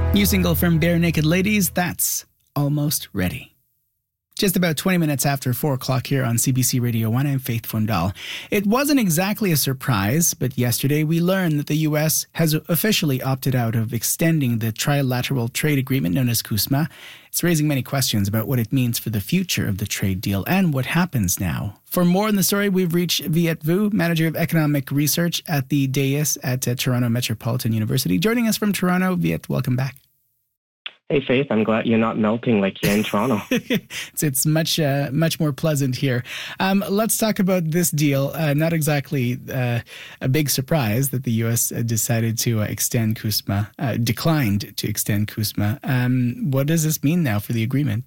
New single from Bare Naked Ladies, that's Almost Ready. Just about 20 minutes after 4 o'clock here on CBC Radio 1, I'm Faith Fundal. It wasn't exactly a surprise, but yesterday we learned that the U.S. has officially opted out of extending the trilateral trade agreement known as CUSMA. It's raising many questions about what it means for the future of the trade deal and what happens now. For more on the story, we've reached Viet Vu, Manager of Economic Research at the DAIS at Toronto Metropolitan University. Joining us from Toronto, Viet, welcome back. Hey, Faith, I'm glad you're not melting like here in Toronto. It's much more pleasant here. Let's talk about this deal. Not exactly a big surprise that the U.S. decided to extend CUSMA, declined to extend CUSMA. What does this mean now for the agreement?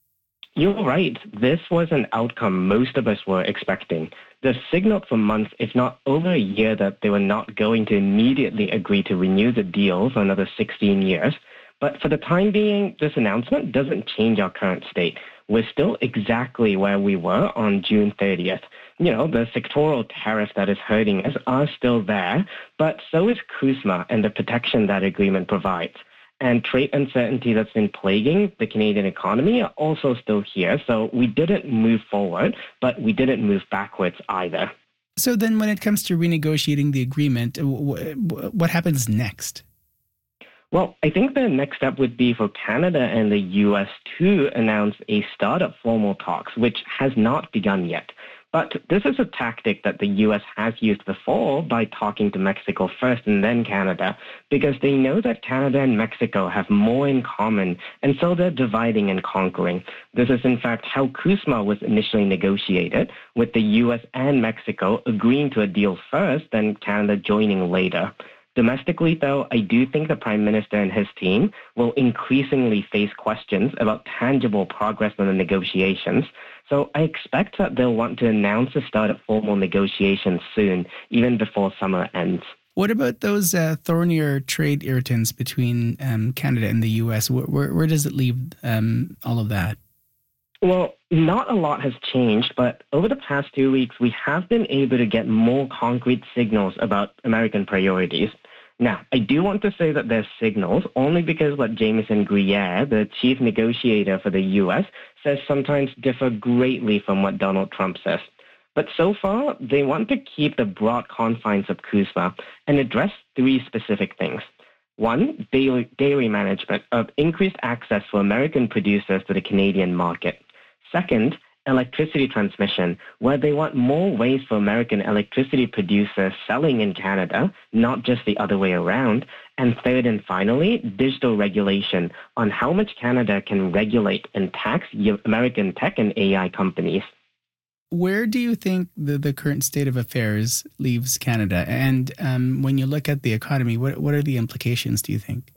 You're right. This was an outcome most of us were expecting. They've signaled for months, if not over a year, that they were not going to immediately agree to renew the deal for another 16 years. But for the time being, this announcement doesn't change our current state. We're still exactly where we were on June 30th. The sectoral tariff that is hurting us are still there, but so is CUSMA and the protection that agreement provides. And trade uncertainty that's been plaguing the Canadian economy are also still here. So we didn't move forward, but we didn't move backwards either. So then when it comes to renegotiating the agreement, what happens next? Well, I think the next step would be for Canada and the U.S. to announce a start of formal talks, which has not begun yet. But this is a tactic that the U.S. has used before by talking to Mexico first and then Canada, because they know that Canada and Mexico have more in common, and so they're dividing and conquering. This is, in fact, how CUSMA was initially negotiated, with the U.S. and Mexico agreeing to a deal first, then Canada joining later. Domestically, though, I do think the Prime Minister and his team will increasingly face questions about tangible progress on the negotiations. So I expect that they'll want to announce the start of formal negotiations soon, even before summer ends. What about those thornier trade irritants between Canada and the U.S.? Where does it leave all of that? Well, not a lot has changed, but over the past 2 weeks, we have been able to get more concrete signals about American priorities. Now, I do want to say that they're signals only because what Jamieson Greer, the chief negotiator for the U.S., says sometimes differ greatly from what Donald Trump says. But so far, they want to keep the broad confines of CUSMA and address 3 specific things. 1, dairy management of increased access for American producers to the Canadian market. Second, electricity transmission, where they want more ways for American electricity producers selling in Canada, not just the other way around. And third and finally, digital regulation on how much Canada can regulate and tax American tech and AI companies. Where do you think the current state of affairs leaves Canada? And when you look at the economy, what are the implications, do you think?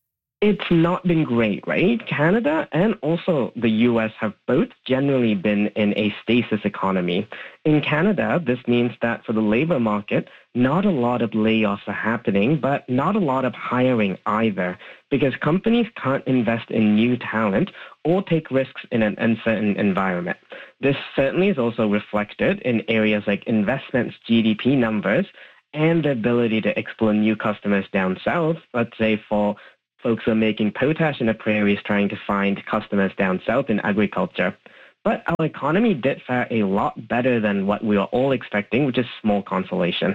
It's not been great, right? Canada and also the U.S. have both generally been in a stasis economy. In Canada, this means that for the labor market, not a lot of layoffs are happening, but not a lot of hiring either, because companies can't invest in new talent or take risks in an uncertain environment. This certainly is also reflected in areas like investments, GDP numbers, and the ability to explore new customers down south, let's say for folks are making potash in the prairies trying to find customers down south in agriculture. But our economy did fare a lot better than what we were all expecting, which is small consolation.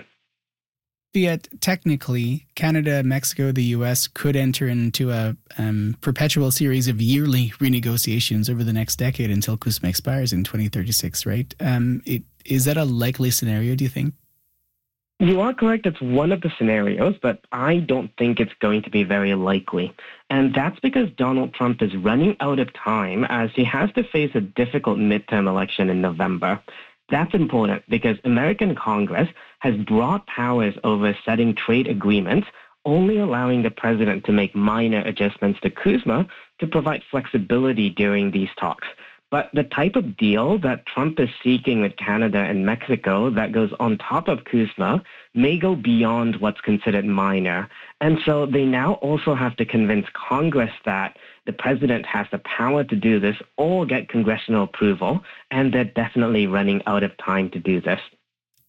Yet, technically, Canada, Mexico, the U.S. could enter into a perpetual series of yearly renegotiations over the next decade until CUSMA expires in 2036, right? Is that a likely scenario, do you think? You are correct. It's one of the scenarios, but I don't think it's going to be very likely. And that's because Donald Trump is running out of time as he has to face a difficult midterm election in November. That's important because American Congress has broad powers over setting trade agreements, only allowing the president to make minor adjustments to CUSMA to provide flexibility during these talks. But the type of deal that Trump is seeking with Canada and Mexico that goes on top of CUSMA may go beyond what's considered minor. And so they now also have to convince Congress that the president has the power to do this or get congressional approval, and they're definitely running out of time to do this.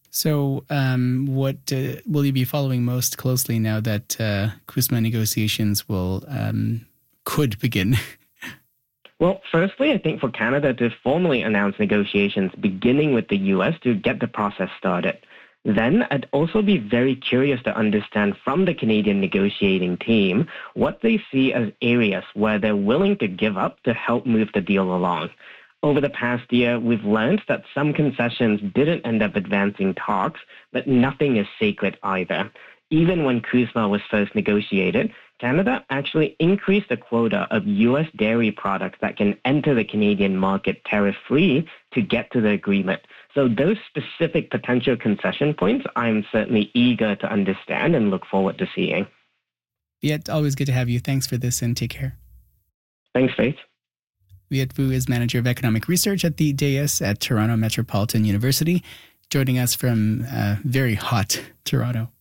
So what will you be following most closely now that CUSMA negotiations could begin? Well, firstly, I think for Canada to formally announce negotiations beginning with the U.S. to get the process started. Then I'd also be very curious to understand from the Canadian negotiating team what they see as areas where they're willing to give up to help move the deal along. Over the past year, we've learned that some concessions didn't end up advancing talks, but nothing is sacred either. Even when CUSMA was first negotiated, Canada actually increased the quota of U.S. dairy products that can enter the Canadian market tariff-free to get to the agreement. So those specific potential concession points, I'm certainly eager to understand and look forward to seeing. Viet, always good to have you. Thanks for this and take care. Thanks, Faith. Viet Vu is Manager of Economic Research at the DAIS at Toronto Metropolitan University, joining us from very hot Toronto.